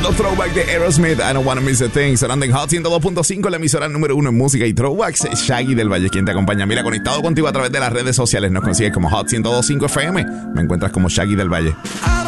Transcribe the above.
Tremendo throwback de Aerosmith, I Don't Wanna Miss a Thing, sonando en Hot 102.5, la emisora número 1 en música y throwbacks. Shaggy del Valle, quien te acompaña. Mira, conectado contigo a través de las redes sociales, nos consigues como Hot 102.5 FM. Me encuentras como Shaggy del Valle.